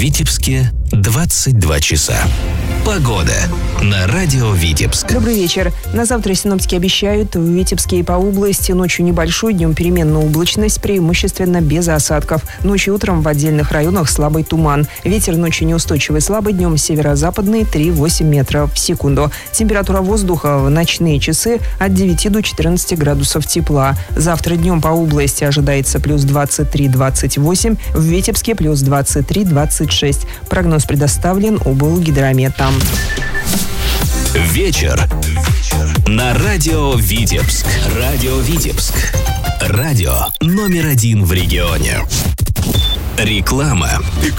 Витебске 22 часа. Погода на радио Витебск. Добрый вечер. На завтра синоптики обещают в Витебске и по области ночью небольшой, днем переменная облачность, преимущественно без осадков. Ночью и утром в отдельных районах слабый туман. Ветер ночью неустойчивый, слабый, днем северо-западный 3,8 метров в секунду. Температура воздуха в ночные часы от 9 до 14 градусов тепла. Завтра днем по области ожидается плюс 23-28, в Витебске плюс 23-26. Прогноз предоставлен облгидромета. Вечер на радио Витебск. Радио Витебск. Радио номер 1 в регионе. Реклама.